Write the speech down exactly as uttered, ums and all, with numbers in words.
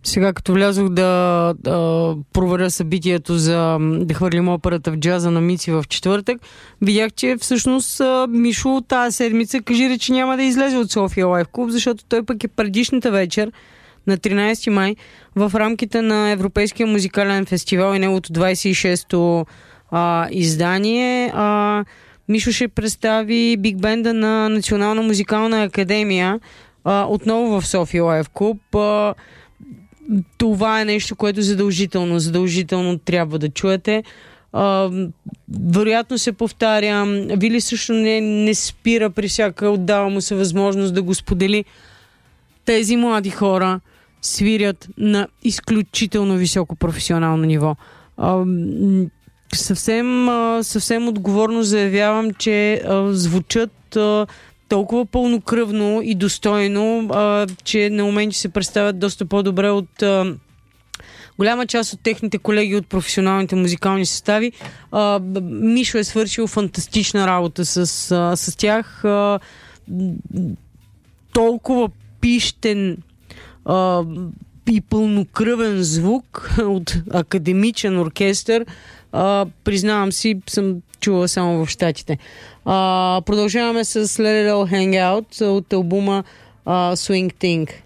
Сега като влязох да, да проверя събитието за да хвърлим операта в джаза на Мици в четвъртък, видях, че всъщност Мишо тази седмица кажи рече няма да излезе от София Лайф Клуб, защото той пък е предишната вечер на тринайсети май в рамките на Европейския музикален фестивал и неговото двайсет и шесто а, издание. А, Мишо ще представи биг бенда на Национална музикална академия а, отново в София Лайф Клуб. А, това е нещо, което задължително, задължително трябва да чуете. А, вероятно се повтарям. Вили също не, не спира при всяка, отдава му се възможност да го сподели. Тези млади хора свирят на изключително високо професионално ниво. А, съвсем, а, съвсем отговорно заявявам, че а, звучат а, толкова пълнокръвно и достойно, а, че на моменти се представят доста по-добре от а, голяма част от техните колеги от професионалните музикални състави. А, Мишо е свършил фантастична работа с, а, с тях. А, толкова пищен а, и пълнокръвен звук от академичен оркестър, а, признавам си, съм чула само в щатите. А, продължаваме с Let It All Hang Out от албума uh, Swing Thing.